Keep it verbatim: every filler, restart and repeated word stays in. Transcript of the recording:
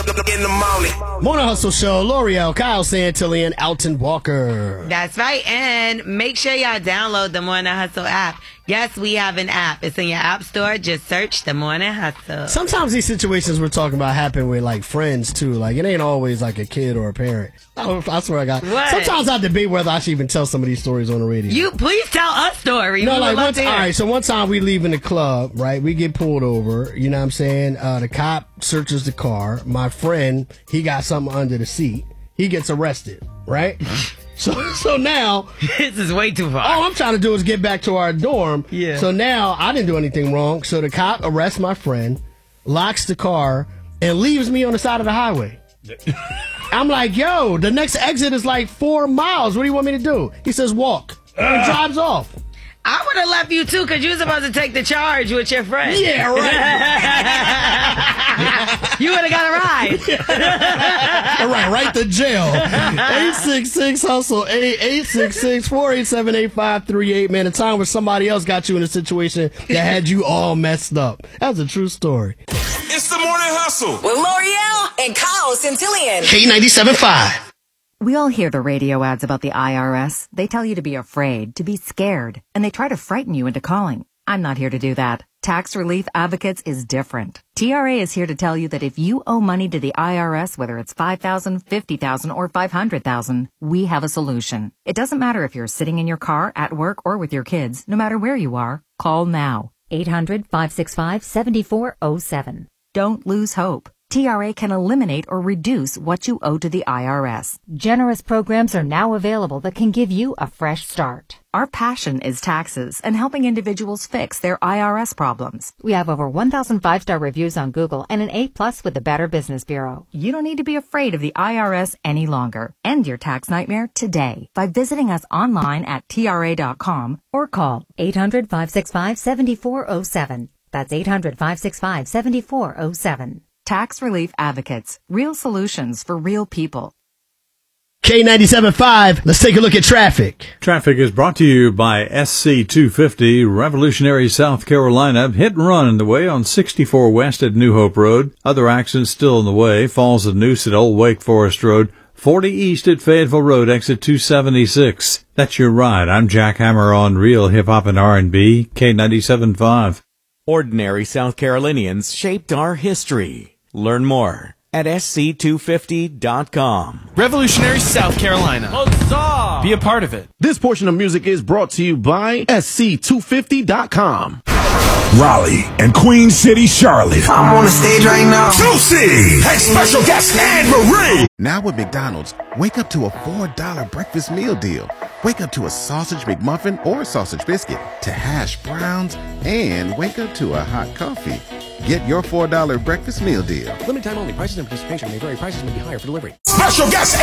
In the morning. Morning Hustle Show, L'Oreal, Kyle Santillan, Alton Walker. That's right. And make sure y'all download the Morning Hustle app. Yes, we have an app. It's in your app store. Just search the Morning Hustle. Sometimes these situations we're talking about happen with like friends too. Like it ain't always like a kid or a parent. I, I swear I got. What? Sometimes I debate whether I should even tell some of these stories on the radio. You please tell us story. No, We like would love one to time, hear. all right, so one time we leave in the club, right? We get pulled over, you know what I'm saying? Uh, the cop searches the car. My friend, he got something under the seat. He gets arrested, right? so so now, This is way too far. all I'm trying to do is get back to our dorm. Yeah. So now I didn't do anything wrong. So the cop arrests my friend, locks the car, and leaves me on the side of the highway. I'm like, yo, the next exit is like four miles. What do you want me to do? He says, walk. And drives off. I would have left you too because you were supposed to take the charge with your friend. Yeah, right. You would have got a ride. All right, right to jail. eight six six hustle eight six six, four eight seven, eight five three eight. Man, the time where somebody else got you in a situation that had you all messed up. That's a true story. It's the Morning Hustle. With L'Oreal and Kyle Santillan. K ninety-seven point five. We all hear the radio ads about the I R S. They tell you to be afraid, to be scared, and they try to frighten you into calling. I'm not here to do that. Tax Relief Advocates is different. T R A is here to tell you that if you owe money to the I R S, whether it's five thousand dollars, fifty thousand dollars, or five hundred thousand dollars, we have a solution. It doesn't matter if you're sitting in your car, at work, or with your kids. No matter where you are, call now. eight hundred, five six five, seven four zero seven. Don't lose hope. T R A can eliminate or reduce what you owe to the I R S. Generous programs are now available that can give you a fresh start. Our passion is taxes and helping individuals fix their I R S problems. We have over one thousand five-star reviews on Google and an A plus with the Better Business Bureau. You don't need to be afraid of the I R S any longer. End your tax nightmare today by visiting us online at T R A dot com or call eight hundred, five six five, seven four zero seven. That's eight hundred, five six five, seven four zero seven. Tax Relief Advocates. Real solutions for real people. K ninety-seven point five. Let's take a look at traffic. Traffic is brought to you by S C two fifty, Revolutionary, South Carolina. Hit and run in the way on sixty-four West at New Hope Road. Other accidents still in the way. Falls of Noose at Old Wake Forest Road. forty East at Fayetteville Road, exit two seventy-six. That's your ride. I'm Jack Hammer on Real Hip Hop and R and B, K ninety-seven point five. Ordinary South Carolinians shaped our history. Learn more at S C two fifty dot com. Revolutionary South Carolina. Huzzah! Be a part of it. This portion of music is brought to you by S C two fifty dot com. Raleigh and Queen City, Charlotte. I'm on the stage right now. Juicy! Hey, special guest Anne Marie. Now with McDonald's, wake up to a four dollar breakfast meal deal. Wake up to a sausage McMuffin or sausage biscuit, to hash browns, and wake up to a hot coffee. Get your four dollar breakfast meal deal. Limited time only. Prices and participation may vary. Prices may be higher for delivery. Special guest